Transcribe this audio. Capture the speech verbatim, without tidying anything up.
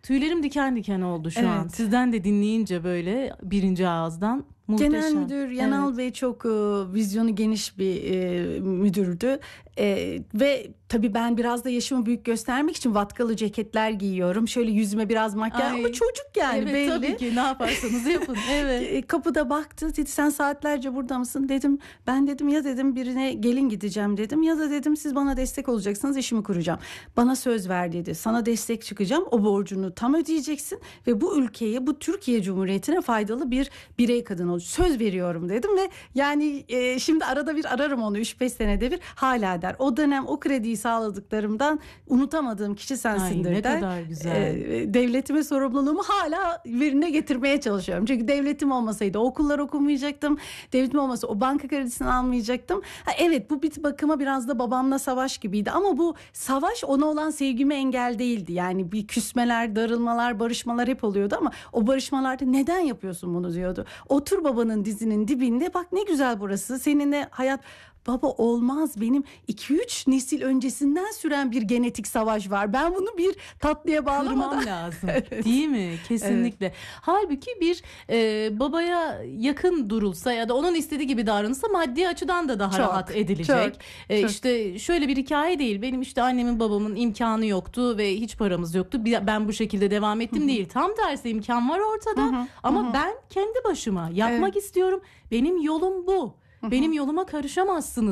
Tüylerim diken diken oldu şu Evet. an. Sizden de dinleyince böyle birinci ağızdan. Muhteşem. Genel müdür Yanal Evet. Bey çok e, vizyonu geniş bir e, müdürdü e, ve tabii ben biraz da yaşımı büyük göstermek için vatkalı ceketler giyiyorum. Şöyle yüzüme biraz makyaj Ay. ama çocuk yani Evet, belli. tabii ki ne yaparsanız yapın. Evet. E, Kapıda baktı, dedi sen saatlerce burada mısın? Dedim ben dedim ya dedim birine gelin gideceğim dedim ya da dedim siz bana destek olacaksınız, işimi kuracağım. Bana söz ver dedi, sana destek çıkacağım, o borcunu tam ödeyeceksin ve bu ülkeye, bu Türkiye Cumhuriyeti'ne faydalı bir birey kadın olacak. Söz veriyorum dedim ve yani e, şimdi arada bir ararım onu, üç beş senede bir hala der. O dönem o krediyi sağladıklarımdan unutamadığım kişi sensindir Ay, ne der. kadar güzel. E, devletime sorumluluğumu hala yerine getirmeye çalışıyorum. Çünkü devletim olmasaydı okullar okumayacaktım. Devletim olmasa o banka kredisini almayacaktım. Ha, evet, bu bir bakıma biraz da babamla savaş gibiydi ama bu savaş ona olan sevgime engel değildi. Yani bir küsmeler, darılmalar, barışmalar hep oluyordu ama o barışmalarda neden yapıyorsun bunu diyordu. Otur babanın dizinin dibinde, bak ne güzel burası, seninle hayat. Baba olmaz, benim iki üç nesil öncesinden süren bir genetik savaş var. Ben bunu bir tatlıya bağlamadan. Kırmam lazım. Evet. Değil mi? Kesinlikle. Halbuki bir e, babaya yakın durulsa ya da onun istediği gibi davranılsa maddi açıdan da daha Çok, rahat edilecek. çok, E, çok. İşte şöyle bir hikaye değil. Benim işte annemin babamın imkanı yoktu ve hiç paramız yoktu. Bir- Ben bu şekilde devam ettim değil. Tam tersi, imkan var ortada. Ama ben kendi başıma yapmak istiyorum. Benim yolum bu. Benim yoluma karışamazsınız.